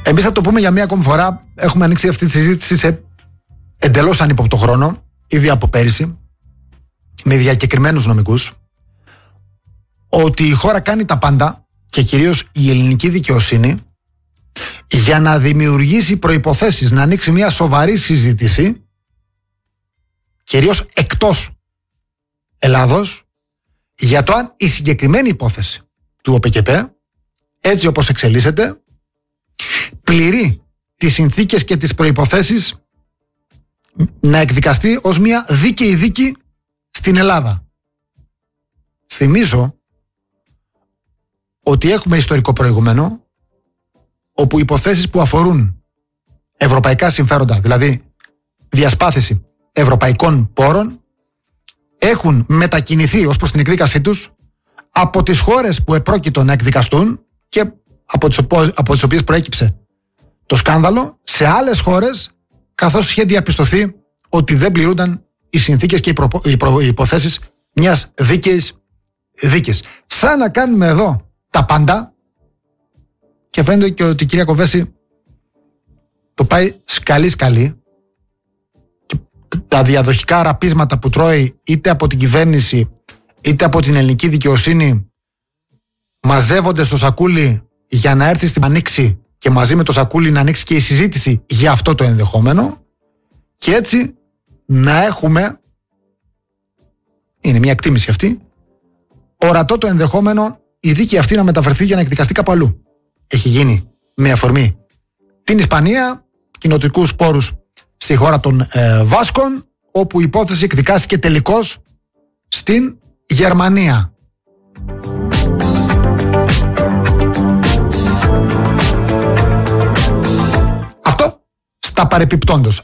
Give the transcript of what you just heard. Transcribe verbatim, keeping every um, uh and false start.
Εμείς θα το πούμε για μία ακόμη φορά. Έχουμε ανοίξει αυτή τη συζήτηση σε εντελώς ανύποπτο χρόνο, ήδη από πέρυσι, με διακεκριμένους νομικούς, ότι η χώρα κάνει τα πάντα, και κυρίως η ελληνική δικαιοσύνη, για να δημιουργήσει προϋποθέσεις να ανοίξει μια σοβαρή συζήτηση, κυρίως εκτός Ελλάδος, για το αν η συγκεκριμένη υπόθεση του ΟΠΕΚΕΠΕ, έτσι όπως εξελίσσεται, πληρεί τις συνθήκες και τις προϋποθέσεις να εκδικαστεί ως μια δίκαιη δίκη στην Ελλάδα. Θυμίζω ότι έχουμε ιστορικό προηγούμενο, όπου υποθέσεις που αφορούν ευρωπαϊκά συμφέροντα, δηλαδή διασπάθηση ευρωπαϊκών πόρων, έχουν μετακινηθεί ως προς την εκδίκασή τους από τις χώρες που επρόκειτο να εκδικαστούν και από τις, από τις οποίες προέκυψε το σκάνδαλο, σε άλλες χώρες, καθώς είχε διαπιστωθεί ότι δεν πληρούνταν οι συνθήκες και οι, προ, οι, προ, οι υποθέσεις μιας δίκαιης δίκης. Σαν να κάνουμε εδώ τα πάντα, και φαίνεται και ότι η κυρία Κοβέση το πάει σκαλί σκαλί, και τα διαδοχικά ραπίσματα που τρώει είτε από την κυβέρνηση είτε από την ελληνική δικαιοσύνη μαζεύονται στο σακούλι για να έρθει στην ανοίξη και μαζί με το σακούλι να ανοίξει και η συζήτηση για αυτό το ενδεχόμενο, και έτσι να έχουμε, είναι μια εκτίμηση αυτή, ορατό το ενδεχόμενο η δίκη αυτή να μεταφερθεί για να εκδικαστεί κάπου αλλού. Έχει γίνει με αφορμή την Ισπανία, κοινοτικούς πόρους στη χώρα των ε, Βάσκων, όπου η υπόθεση εκδικάστηκε τελικώς στην Γερμανία. Αυτό στα παρεπιπτόντος.